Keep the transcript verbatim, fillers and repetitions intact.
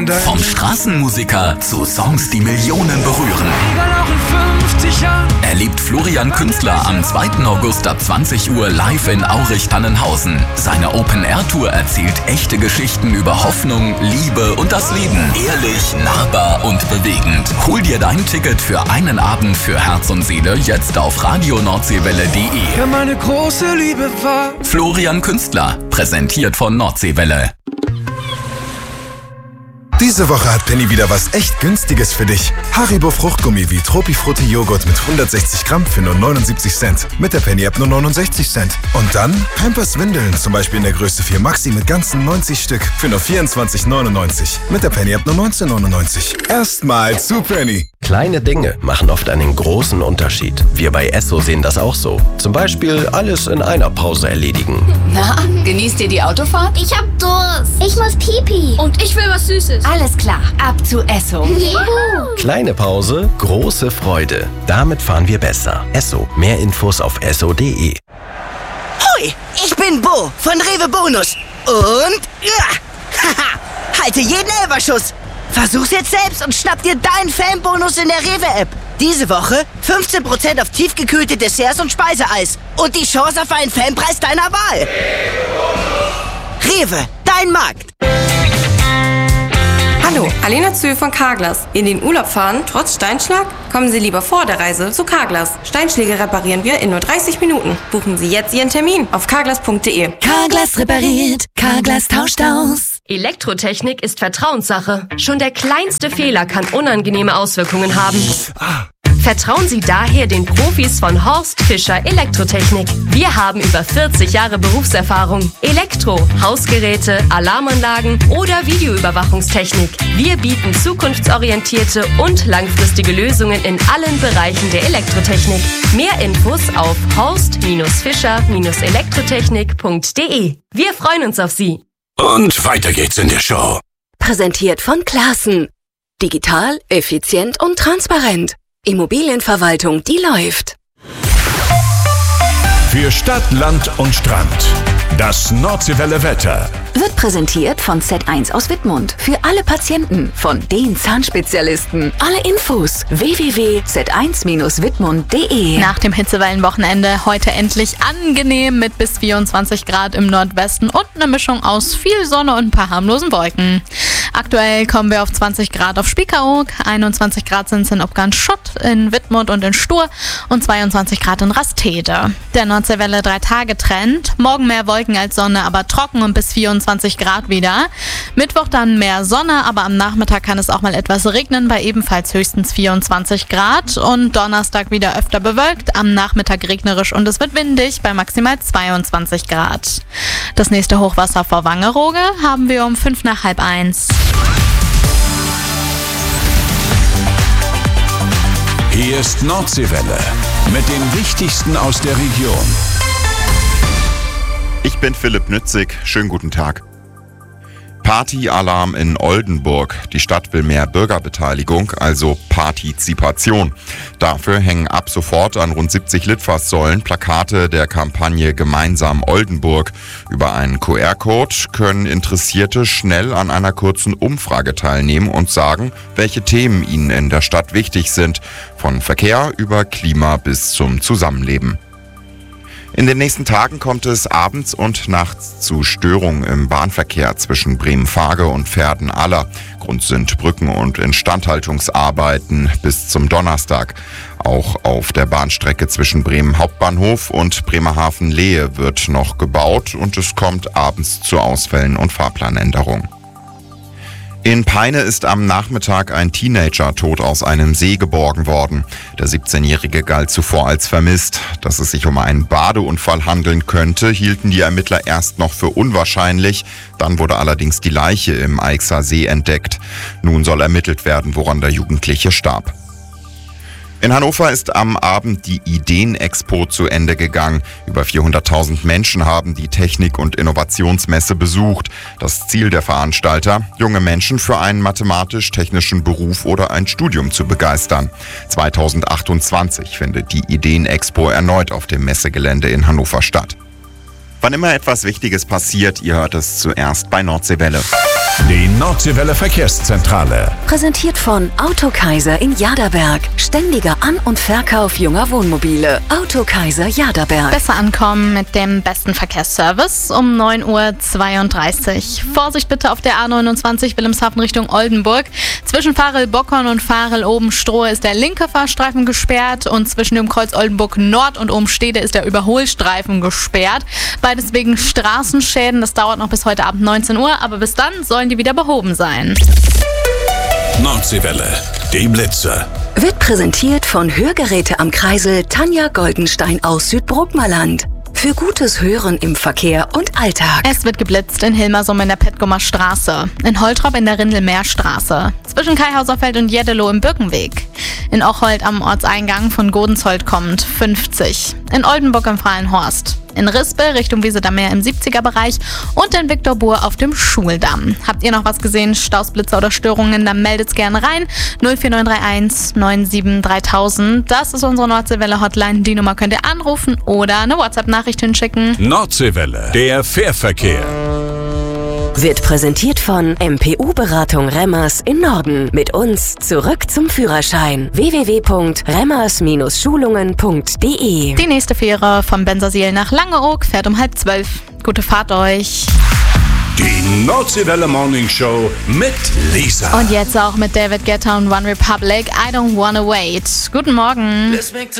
Vom Straßenmusiker zu Songs, die Millionen berühren. Erlebt Florian Künstler am zweiten August ab zwanzig Uhr live in Aurich-Tannenhausen. Seine Open-Air-Tour erzählt echte Geschichten über Hoffnung, Liebe und das Leben. Ehrlich, nahbar und bewegend. Hol dir dein Ticket für einen Abend für Herz und Seele jetzt auf radio nordseewelle punkt de. Ja, meine große Liebe war Florian Künstler, präsentiert von Nordseewelle. Diese Woche hat Penny wieder was echt Günstiges für dich. Haribo Fruchtgummi wie Tropifrutti Joghurt mit hundertsechzig Gramm für nur neunundsiebzig Cent. Mit der Penny-App nur neunundsechzig Cent. Und dann Pampers Windeln, zum Beispiel in der Größe vier Maxi mit ganzen neunzig Stück für nur vierundzwanzig neunundneunzig. Mit der Penny-App nur neunzehn neunundneunzig. Erstmal zu Penny. Kleine Dinge machen oft einen großen Unterschied. Wir bei Esso sehen das auch so. Zum Beispiel alles in einer Pause erledigen. Na, genießt ihr die Autofahrt? Ich hab Durst. Ich muss Pipi. Und ich will was Süßes. Alles klar, ab zu Esso. Juhu. Kleine Pause, große Freude. Damit fahren wir besser. Esso. Mehr Infos auf esso punkt de. Hoi, ich bin Bo von Rewe Bonus. Und ja, haha, halte jeden Elferschuss. Versuch's jetzt selbst und schnapp dir deinen Fanbonus in der Rewe-App. Diese Woche fünfzehn Prozent auf tiefgekühlte Desserts und Speiseeis. Und die Chance auf einen Fanpreis deiner Wahl. Rewe, dein Markt. Hallo, Alena Zöhl von Carglass. In den Urlaub fahren, trotz Steinschlag? Kommen Sie lieber vor der Reise zu Carglass. Steinschläge reparieren wir in nur dreißig Minuten. Buchen Sie jetzt Ihren Termin auf carglass punkt de. Carglass repariert, Carglass tauscht aus. Elektrotechnik ist Vertrauenssache. Schon der kleinste Fehler kann unangenehme Auswirkungen haben. Vertrauen Sie daher den Profis von Horst Fischer Elektrotechnik. Wir haben über vierzig Jahre Berufserfahrung. Elektro, Hausgeräte, Alarmanlagen oder Videoüberwachungstechnik. Wir bieten zukunftsorientierte und langfristige Lösungen in allen Bereichen der Elektrotechnik. Mehr Infos auf horst fischer elektrotechnik punkt de. Wir freuen uns auf Sie. Und weiter geht's in der Show. Präsentiert von Classen. Digital, effizient und transparent. Immobilienverwaltung, die läuft. Für Stadt, Land und Strand. Das Nordseewelle Wetter. Wird präsentiert von Z eins aus Wittmund. Für alle Patienten, von den Zahnspezialisten. Alle Infos w w w punkt z eins wittmund punkt de. Nach dem Hitzewellenwochenende heute endlich angenehm mit bis vierundzwanzig Grad im Nordwesten und eine Mischung aus viel Sonne und ein paar harmlosen Wolken. Aktuell kommen wir auf zwanzig Grad auf Spiekeroog, einundzwanzig Grad sind es in Obgand-Schott, in Wittmund und in Stur und zweiundzwanzig Grad in Rastede. Der Nordseewelle drei Tage Trend. Morgen mehr Wolken als Sonne, aber trocken und bis vierundzwanzig Grad wieder. Mittwoch dann mehr Sonne, aber am Nachmittag kann es auch mal etwas regnen, bei ebenfalls höchstens vierundzwanzig Grad. Und Donnerstag wieder öfter bewölkt, am Nachmittag regnerisch und es wird windig bei maximal zweiundzwanzig Grad. Das nächste Hochwasser vor Wangerooge haben wir um fünf nach halb eins. Hier ist Nordseewelle mit dem Wichtigsten aus der Region. Ich bin Philipp Nützig. Schönen guten Tag. Partyalarm in Oldenburg. Die Stadt will mehr Bürgerbeteiligung, also Partizipation. Dafür hängen ab sofort an rund siebzig Litfaßsäulen Plakate der Kampagne Gemeinsam Oldenburg. Über einen Q R-Code können Interessierte schnell an einer kurzen Umfrage teilnehmen und sagen, welche Themen ihnen in der Stadt wichtig sind. Von Verkehr über Klima bis zum Zusammenleben. In den nächsten Tagen kommt es abends und nachts zu Störungen im Bahnverkehr zwischen Bremen-Fage und Verden-Aller. Grund sind Brücken- und Instandhaltungsarbeiten bis zum Donnerstag. Auch auf der Bahnstrecke zwischen Bremen Hauptbahnhof und Bremerhaven-Lehe wird noch gebaut und es kommt abends zu Ausfällen und Fahrplanänderungen. In Peine ist am Nachmittag ein Teenager tot aus einem See geborgen worden. Der siebzehnjährige galt zuvor als vermisst. Dass es sich um einen Badeunfall handeln könnte, hielten die Ermittler erst noch für unwahrscheinlich. Dann wurde allerdings die Leiche im Eichser See entdeckt. Nun soll ermittelt werden, woran der Jugendliche starb. In Hannover ist am Abend die Ideen-Expo zu Ende gegangen. Über vierhunderttausend Menschen haben die Technik- und Innovationsmesse besucht. Das Ziel der Veranstalter, junge Menschen für einen mathematisch-technischen Beruf oder ein Studium zu begeistern. zweitausendachtundzwanzig findet die Ideen-Expo erneut auf dem Messegelände in Hannover statt. Wann immer etwas Wichtiges passiert, ihr hört es zuerst bei Nordseewelle. Die Nordseewelle Verkehrszentrale. Präsentiert von Autokaiser in Jaderberg. Ständiger An- und Verkauf junger Wohnmobile. Autokaiser Jaderberg. Besser ankommen mit dem besten Verkehrsservice um neun Uhr zweiunddreißig. Vorsicht bitte auf der A neunundzwanzig Wilhelmshaven Richtung Oldenburg. Zwischen Farel-Bockhorn und Farel-Obenstrohe ist der linke Fahrstreifen gesperrt und zwischen dem Kreuz Oldenburg Nord und Obenstede ist der Überholstreifen gesperrt. Beides wegen Straßenschäden. Das dauert noch bis heute Abend neunzehn Uhr, aber bis dann sollen die wieder behoben sein. Nordseewelle, die Blitze. Wird präsentiert von Hörgeräte am Kreisel Tanja Goldenstein aus Südbrookmerland. Für gutes Hören im Verkehr und Alltag. Es wird geblitzt in Hilmersum in der Petgomer Straße, in Holtrop in der Rindelmeerstraße, zwischen Kaihauserfeld und Jeddelo im Birkenweg, in Ochold am Ortseingang von Godensholt kommt fünfzig, in Oldenburg im Freienhorst, in Rispel Richtung Wesedamm-Meer im siebziger Bereich und in Viktorbuhr auf dem Schuldamm. Habt ihr noch was gesehen, Staus, Blitzer oder Störungen, dann meldet's gerne rein. null vier neun drei eins neun sieben dreitausend. Das ist unsere Nordseewelle-Hotline. Die Nummer könnt ihr anrufen oder eine WhatsApp-Nachricht hinschicken. Nordseewelle, der Fährverkehr. Wird präsentiert von M P U-Beratung Remmers in Norden. Mit uns zurück zum Führerschein. w w w punkt remmers Bindestrich schulungen punkt d e. Die nächste Fähre von Bensersiel nach Langeoog fährt um halb zwölf. Gute Fahrt euch. Die Nordseewelle Morning Show mit Lisa. Und jetzt auch mit David Guetta und One Republic. I don't wanna wait. Guten Morgen.